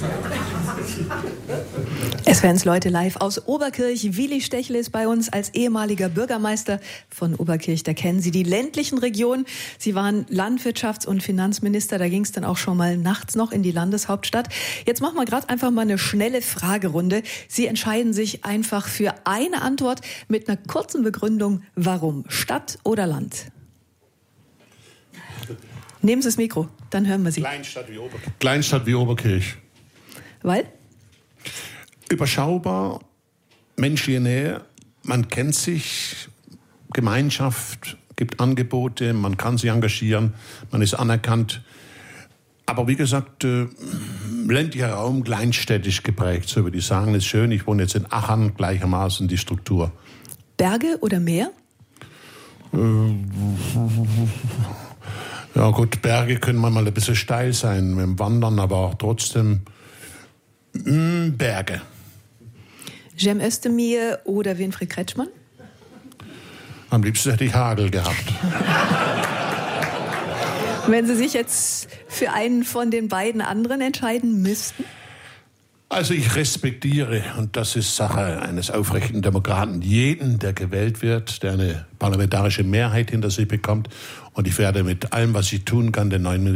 SWR1 Leute live aus Oberkirch. Willi Stechle ist bei uns als ehemaliger Bürgermeister von Oberkirch. Da kennen Sie die ländlichen Regionen. Sie waren Landwirtschafts- und Finanzminister. Da ging es dann auch schon mal nachts noch in die Landeshauptstadt. Jetzt machen wir gerade einfach mal eine schnelle Fragerunde. Sie entscheiden sich einfach für eine Antwort mit einer kurzen Begründung. Warum? Stadt oder Land? Nehmen Sie das Mikro, dann hören wir Sie. Kleinstadt wie Oberkirch. Weil? Überschaubar, menschliche Nähe, man kennt sich, Gemeinschaft, gibt Angebote, man kann sich engagieren, man ist anerkannt. Aber wie gesagt, ländlicher Raum, kleinstädtisch geprägt, so würde ich sagen. Ist schön, ich wohne jetzt in Achern, gleichermaßen die Struktur. Berge oder Meer? Ja gut, Berge können manchmal ein bisschen steil sein mit dem Wandern, aber trotzdem Berge. Cem Özdemir oder Winfried Kretschmann? Am liebsten hätte ich Hagel gehabt. Wenn Sie sich jetzt für einen von den beiden anderen entscheiden müssten? Also ich respektiere, und das ist Sache eines aufrechten Demokraten, jeden, der gewählt wird, der eine parlamentarische Mehrheit hinter sich bekommt. Und ich werde mit allem, was ich tun kann, den neuen